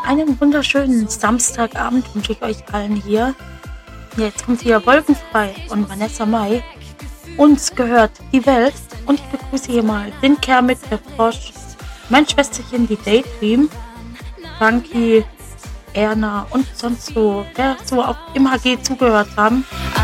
Einen wunderschönen Samstagabend wünsche ich euch allen hier. Ja, jetzt kommt hier Wolkenfrei und Vanessa Mai. Uns gehört die Welt und ich begrüße hier mal den Kermit, der Frosch, mein Schwesterchen, die Daydream, Funky, Erna und sonst so, wer so auf im HG zugehört haben.